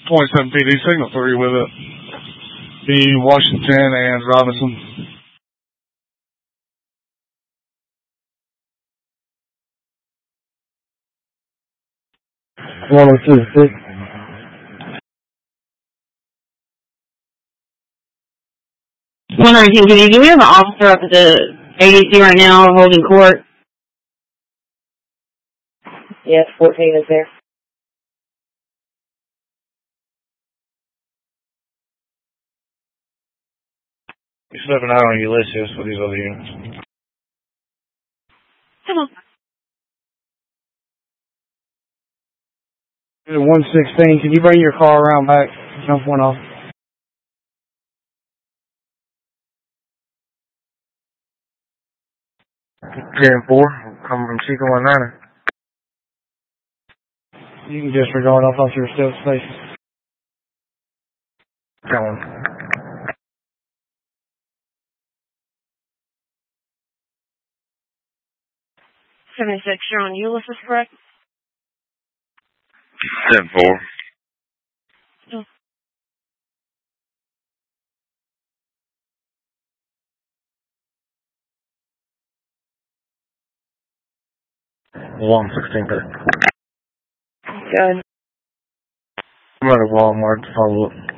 27 PD signal 3 with it. The Washington and Robinson. 102. 119, do we have an officer up at the ADC right now holding court? Yes, 14 is there. You should have an eye on Ulysses with these other units. Come on. 116, can you bring your car around back? Jump one off. Karen 4, coming from Chico 190. You can disregard off officer still station. Coming. 76, you're on Ulysses, correct? 10-4. Oh. Long 16. Good. I'm at a Walmart to follow up.